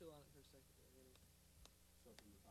still on it for secondary anyway. So if we